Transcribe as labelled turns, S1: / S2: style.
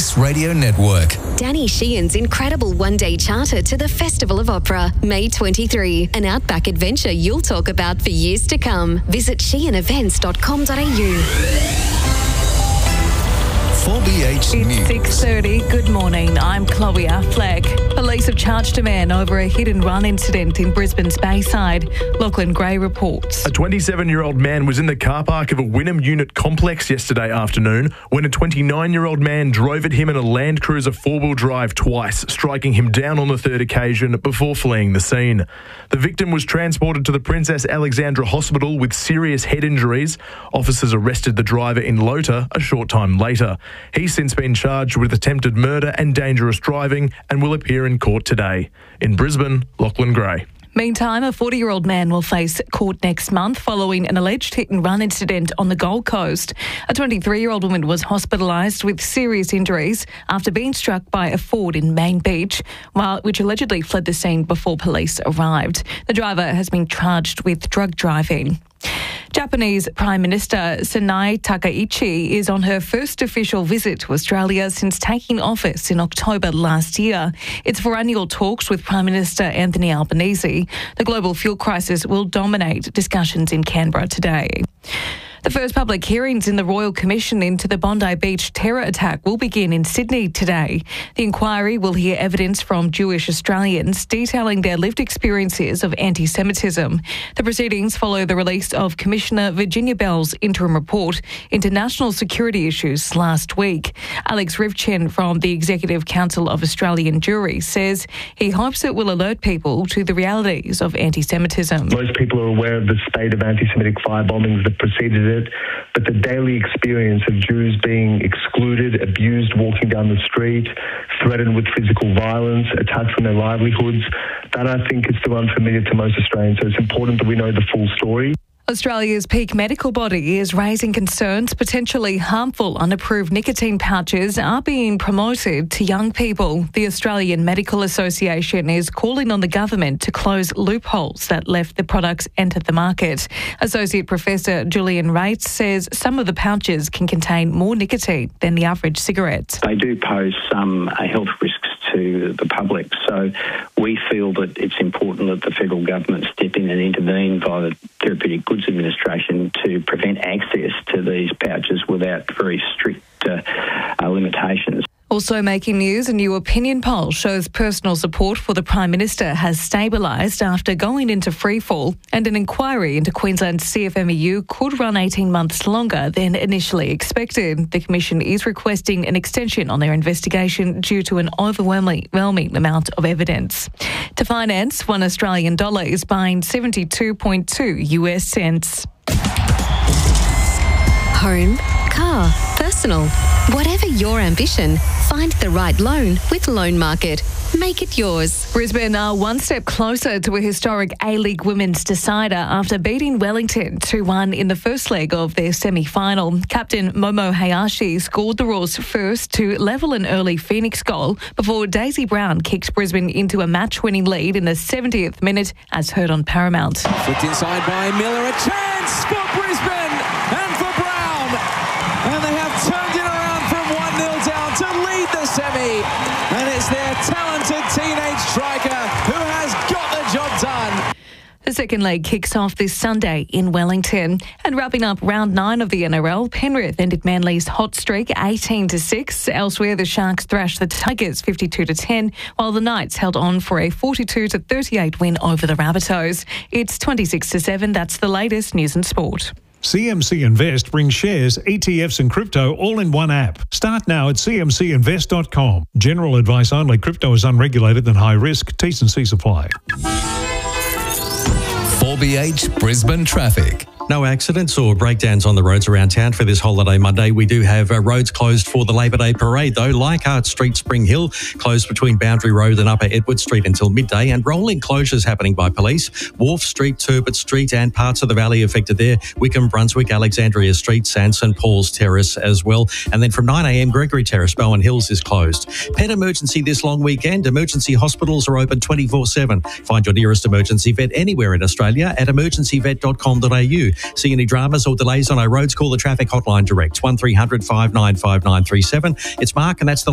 S1: Choice Radio Network.
S2: Danny Sheehan's incredible one-day charter to the Festival of Opera, May 23. An outback adventure you'll talk about for years to come. Visit sheehanevents.com.au.
S1: 4BH News.
S3: It's 6:30. Good morning. I'm Chloe Affleck. Police have charged a man over a hit-and-run incident in Brisbane's Bayside. Lachlan Gray reports.
S4: A 27-year-old man was in the car park of a Wynnum unit complex yesterday afternoon when a 29-year-old man drove at him in a Land Cruiser four-wheel drive twice, striking him down on the third occasion before fleeing the scene. The victim was transported to the Princess Alexandra Hospital with serious head injuries. Officers arrested the driver in Lota a short time later. He's since been charged with attempted murder and dangerous driving and will appear in court today. In Brisbane, Lachlan Gray.
S3: Meantime, a 40-year-old man will face court next month following an alleged hit-and-run incident on the Gold Coast. A 23-year-old woman was hospitalised with serious injuries after being struck by a Ford in Main Beach, which allegedly fled the scene before police arrived. The driver has been charged with drug driving. Japanese Prime Minister Sanae Takaichi is on her first official visit to Australia since taking office in October last year. It's for annual talks with Prime Minister Anthony Albanese. The global fuel crisis will dominate discussions in Canberra today. The first public hearings in the Royal Commission into the Bondi Beach terror attack will begin in Sydney today. The inquiry will hear evidence from Jewish Australians detailing their lived experiences of anti-Semitism. The proceedings follow the release of Commissioner Virginia Bell's interim report into national security issues last week. Alex Rivchin from the Executive Council of Australian Juries says he hopes it will alert people to the realities of anti-Semitism.
S5: Most people are aware of the spate of anti-Semitic firebombings that preceded it, but the daily experience of Jews being excluded, abused walking down the street, threatened with physical violence, attacked on their livelihoods, that I think is still unfamiliar to most Australians. So it's important that we know the full story.
S3: Australia's peak medical body is raising concerns potentially harmful unapproved nicotine pouches are being promoted to young people. The Australian Medical Association is calling on the government to close loopholes that left the products enter the market. Associate Professor Julian Rates says some of the pouches can contain more nicotine than the average cigarette.
S6: They do pose some health risks to the public, so we feel that it's important that the federal government step in and intervene via the Therapeutic Goods Administration to prevent access to these pouches without very strict limitations.
S3: Also making news, a new opinion poll shows personal support for the Prime Minister has stabilised after going into freefall, and an inquiry into Queensland's CFMEU could run 18 months longer than initially expected. The Commission is requesting an extension on their investigation due to an overwhelming amount of evidence. To finance, $1 Australian is buying 72.2 US cents.
S2: Home, car, personal. Whatever your ambition, find the right loan with Loan Market. Make it yours.
S3: Brisbane are one step closer to a historic A-League Women's decider after beating Wellington 2-1 in the first leg of their semi-final. Captain Momo Hayashi scored the Roars first to level an early Phoenix goal before Daisy Brown kicked Brisbane into a match-winning lead in the 70th minute, as heard on Paramount.
S7: Flicked inside by Miller, a chance for Brisbane and for Brown. And they have turned it around from 1-0 down to lead the semi. And it's their talented teenage striker who has got the job done.
S3: The second leg kicks off this Sunday in Wellington. And wrapping up round 9 of the NRL, Penrith ended Manly's hot streak 18-6. Elsewhere, the Sharks thrashed the Tigers 52-10, while the Knights held on for a 42-38 win over the Rabbitohs. It's 26-7. That's the latest news and sport.
S8: CMC Invest brings shares, ETFs and crypto all in one app. Start now at cmcinvest.com. General advice only. Crypto is unregulated and high risk. T's and C's apply.
S1: 4BH Brisbane traffic.
S9: No accidents or breakdowns on the roads around town for this holiday Monday. We do have roads closed for the Labor Day parade, though. Leichhardt Street, Spring Hill, closed between Boundary Road and Upper Edward Street until midday, and rolling closures happening by police. Wharf Street, Turbot Street and parts of the valley affected there. Wickham, Brunswick, Alexandria Street, and St Paul's Terrace as well. And then from 9 a.m, Gregory Terrace, Bowen Hills is closed. Pet emergency this long weekend. Emergency hospitals are open 24/7. Find your nearest emergency vet anywhere in Australia at emergencyvet.com.au. See any dramas or delays on our roads? Call the traffic hotline direct, 1300 595937. It's Mark, and that's the